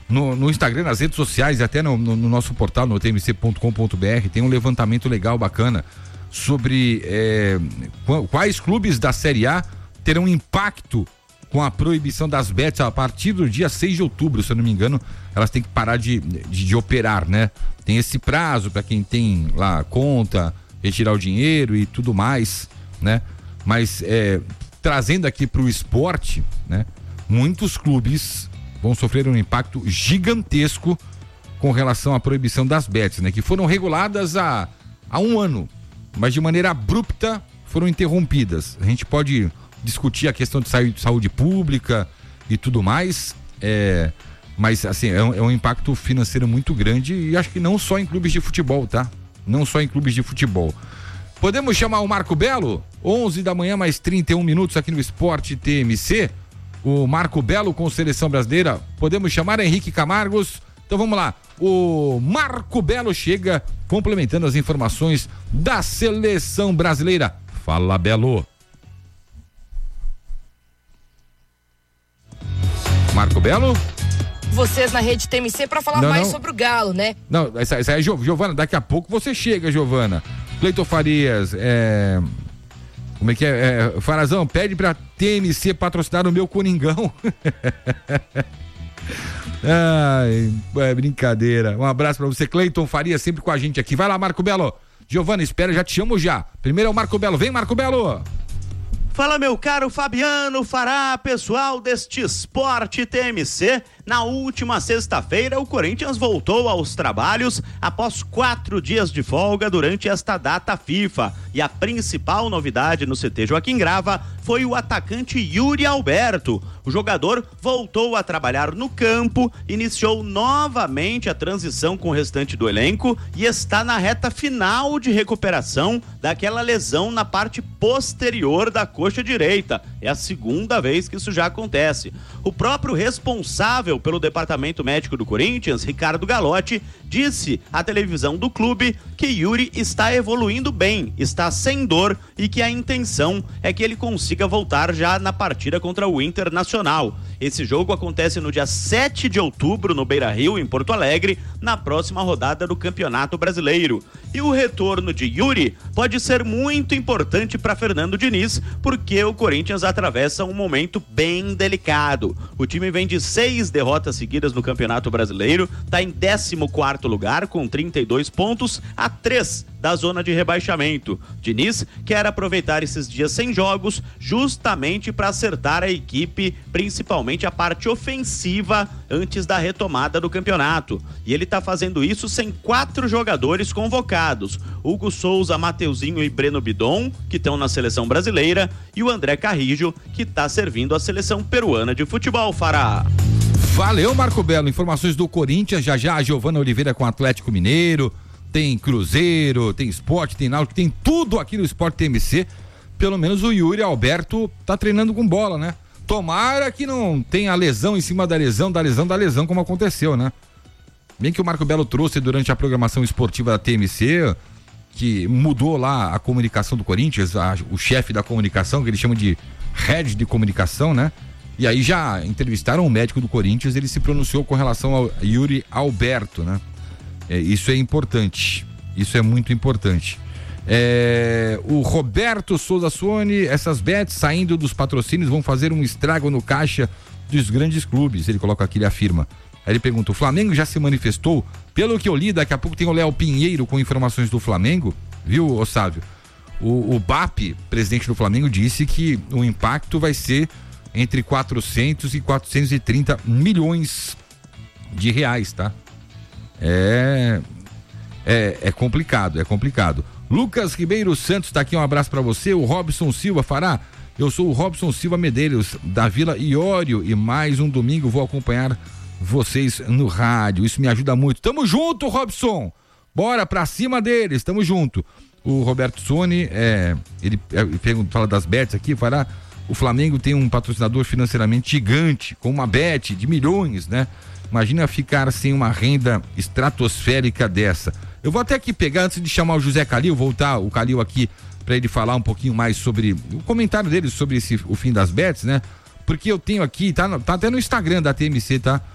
no Instagram, nas redes sociais e até no nosso portal, no tmc.com.br, tem um levantamento legal, bacana, sobre quais clubes da Série A terão impacto com a proibição das bets a partir do dia 6 de outubro, se eu não me engano, elas têm que parar de operar, né? Tem esse prazo para quem tem lá conta, retirar o dinheiro e tudo mais, né? Mas trazendo aqui para o esporte, né? Muitos clubes vão sofrer um impacto gigantesco com relação à proibição das bets, né? Que foram reguladas há um ano, mas de maneira abrupta foram interrompidas. A gente pode discutir a questão de saúde pública e tudo mais, mas assim, é um impacto financeiro muito grande e acho que não só em clubes de futebol, tá? Não só em clubes de futebol. Podemos chamar o Marco Belo? 11 da manhã, mais 31 minutos aqui no Esporte TMC. O Marco Belo com Seleção Brasileira. Podemos chamar Henrique Camargos? Então vamos lá. O Marco Belo chega complementando as informações da Seleção Brasileira. Fala, Belo. Marco Belo? Vocês na rede TMC para falar mais sobre o Galo, né? Não, essa é Giovana, daqui a pouco você chega, Giovana. Cleiton Farias, como é que é? Farazão, pede pra TMC patrocinar o meu Coringão. Ai, brincadeira. Um abraço pra você, Cleiton Farias, sempre com a gente aqui. Vai lá, Marco Belo. Giovana, espera, já te chamo já. Primeiro é o Marco Belo. Vem, Marco Belo. Fala, meu caro Fabiano Fará, pessoal deste Esporte TMC. Na última sexta-feira, o Corinthians voltou aos trabalhos após 4 dias de folga durante esta data FIFA. E a principal novidade no CT Joaquim Grava foi o atacante Yuri Alberto. O jogador voltou a trabalhar no campo, iniciou novamente a transição com o restante do elenco e está na reta final de recuperação daquela lesão na parte posterior da coxa direita. É a segunda vez que isso já acontece. O próprio responsável pelo departamento médico do Corinthians, Ricardo Galotti, disse à televisão do clube que Yuri está evoluindo bem, está sem dor e que a intenção é que ele consiga voltar já na partida contra o Internacional. Esse jogo acontece no dia 7 de outubro no Beira-Rio, em Porto Alegre, na próxima rodada do Campeonato Brasileiro. E o retorno de Yuri pode ser muito importante para Fernando Diniz, porque o Corinthians atravessa um momento bem delicado. O time vem de 6 derrotas seguidas no Campeonato Brasileiro, está em 14º lugar com 32 pontos, a 3 da zona de rebaixamento. Diniz quer aproveitar esses dias sem jogos justamente para acertar a equipe, principalmente a parte ofensiva, antes da retomada do campeonato. E ele está fazendo isso sem 4 jogadores convocados: Hugo Souza, Mateuzinho e Breno Bidon, que estão na seleção brasileira, e o André Carrijo, que está servindo a seleção peruana de futebol. Fará. Valeu, Marco Belo. Informações do Corinthians, já a Giovana Oliveira com o Atlético Mineiro, tem Cruzeiro, tem Sport, tem Náutico, tem tudo aqui no Sport TMC. Pelo menos o Yuri Alberto tá treinando com bola, né? Tomara que não tenha lesão em cima da lesão, como aconteceu, né? Bem que o Marco Belo trouxe durante a programação esportiva da TMC, que mudou lá a comunicação do Corinthians, o chefe da comunicação, que eles chamam de head de comunicação, né? E aí já entrevistaram o médico do Corinthians, ele se pronunciou com relação ao Yuri Alberto, né? Isso é importante, isso é muito importante. O Roberto Souza Suoni, essas bets saindo dos patrocínios vão fazer um estrago no caixa dos grandes clubes, ele coloca aqui, ele afirma. Aí ele pergunta: o Flamengo já se manifestou? Pelo que eu li, daqui a pouco tem o Léo Pinheiro com informações do Flamengo, viu, Otávio? O BAP, presidente do Flamengo, disse que o impacto vai ser entre 400 e 430 milhões de reais, tá? É complicado. Lucas Ribeiro Santos tá aqui, um abraço pra você. O Robson Silva Fará, eu sou o Robson Silva Medeiros, da Vila Iório, e mais um domingo vou acompanhar vocês no rádio, isso me ajuda muito. Tamo junto, Robson, bora pra cima deles, tamo junto. O Roberto Sone, ele fala das bets aqui, Fará. O Flamengo tem um patrocinador financeiramente gigante, com uma bet de milhões, né? Imagina ficar sem uma renda estratosférica dessa. Eu vou até aqui pegar, antes de chamar o José Calil, voltar o Calil aqui para ele falar um pouquinho mais sobre o comentário dele sobre o fim das bets, né? Porque eu tenho aqui, tá até no Instagram da TMC, tá?